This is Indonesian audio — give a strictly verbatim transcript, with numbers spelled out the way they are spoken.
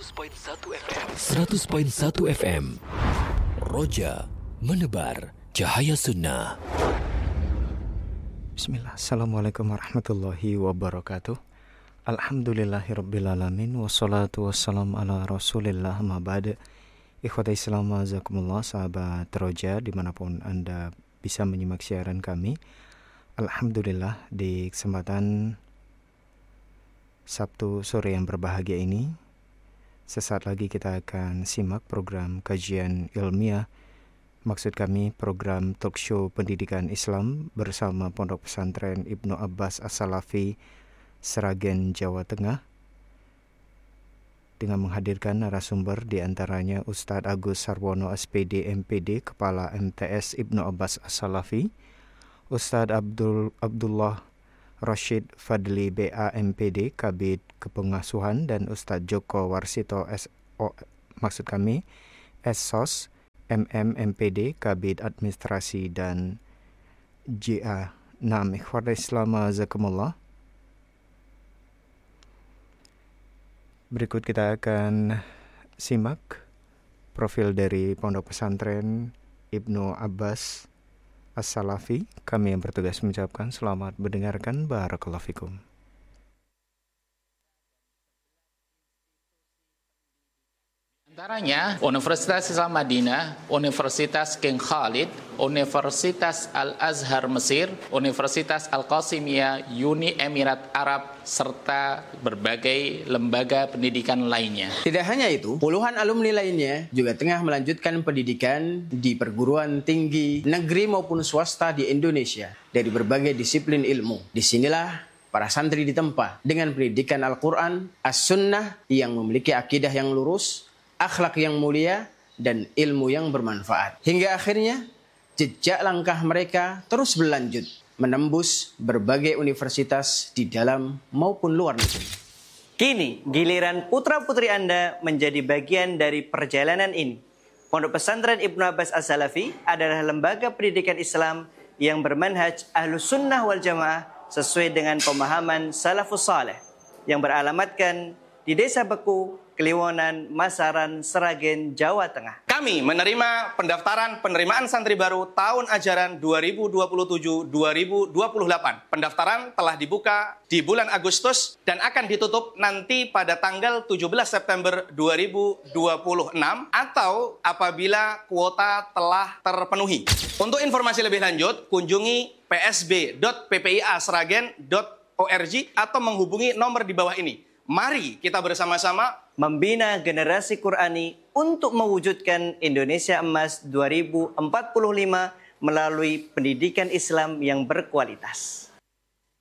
seratus koma satu F M. seratus koma satu F M. Roja menebar cahaya sunnah. Bismillah. Assalamualaikum warahmatullahi wabarakatuh. Alhamdulillahirrabbilalamin. Wassalatu wassalamu ala rasulillah ma ba'd. Ikhwata Islam azakumullah, sahabat Roja dimanapun Anda bisa menyimak siaran kami. Alhamdulillah, di kesempatan Sabtu sore yang berbahagia ini, sesaat lagi kita akan simak program kajian ilmiah. Maksud kami program talk show pendidikan Islam bersama Pondok Pesantren Ibnu Abbas As-Salafi, Sragen, Jawa Tengah, dengan menghadirkan narasumber diantaranya Ustadz Agus Sarwono S P D M P D, Kepala M T S Ibnu Abbas As-Salafi, Ustadz Abdul Abdullah Rashid Fadli B A M P D, Kabid Kepengasuhan, dan Ustadz Joko Warsito S O, maksud kami S O S M M M P D, Kabid Administrasi dan J A. Naam, ikhwata Islam azakumullah. Berikut kita akan simak profil dari Pondok Pesantren Ibnu Abbas As-Salafi. Kami yang bertugas mengucapkan selamat mendengarkan. Barakallahu fikum. Antaranya Universitas Islam Madinah, Universitas King Khalid, Universitas Al-Azhar Mesir, Universitas Al-Qasimiyah, Uni Emirat Arab, serta berbagai lembaga pendidikan lainnya. Tidak hanya itu, puluhan alumni lainnya juga tengah melanjutkan pendidikan di perguruan tinggi negeri maupun swasta di Indonesia dari berbagai disiplin ilmu. Disinilah para santri ditempa dengan pendidikan Al-Quran, As-Sunnah yang memiliki akidah yang lurus, akhlak yang mulia, dan ilmu yang bermanfaat. Hingga akhirnya, jejak langkah mereka terus berlanjut, menembus berbagai universitas di dalam maupun luar negeri. Kini, giliran putra-putri Anda menjadi bagian dari perjalanan ini. Pondok Pesantren Ibnu Abbas As-Salafi adalah lembaga pendidikan Islam yang bermanhaj Ahlus Sunnah wal Jamaah sesuai dengan pemahaman Salafus Saleh yang beralamatkan di Desa Beku, Kliwonan, Masaran, Sragen, Jawa Tengah. Kami menerima pendaftaran penerimaan santri baru tahun ajaran dua ribu dua puluh tujuh dua ribu dua puluh delapan. Pendaftaran telah dibuka di bulan Agustus dan akan ditutup nanti pada tanggal tujuh belas September dua ribu dua puluh enam atau apabila kuota telah terpenuhi. Untuk informasi lebih lanjut, kunjungi p s b dot p p i a sragen dot org atau menghubungi nomor di bawah ini. Mari kita bersama-sama membina generasi Qurani untuk mewujudkan Indonesia Emas dua ribu empat puluh lima melalui pendidikan Islam yang berkualitas.